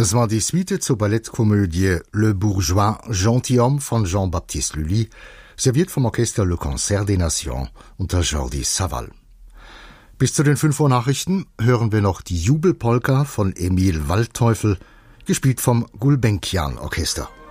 Das war die Suite zur Ballettkomödie Le Bourgeois Gentilhomme von Jean-Baptiste Lully, serviert vom Orchester Le Concert des Nations unter Jordi Savall. Bis zu den 5 Uhr Nachrichten hören wir noch die Jubelpolka von Emil Waldteufel, gespielt vom Gulbenkian Orchester.